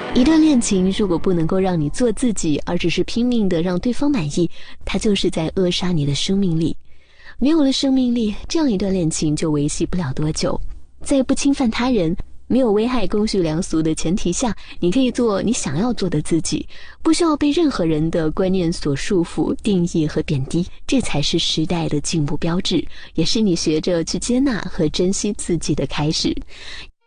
一段恋情如果不能够让你做自己，而只是拼命的让对方满意，它就是在扼杀你的生命力。没有了生命力，这样一段恋情就维系不了多久。在不侵犯他人，没有危害公序良俗的前提下，你可以做你想要做的自己，不需要被任何人的观念所束缚、定义和贬低。这才是时代的进步标志，也是你学着去接纳和珍惜自己的开始。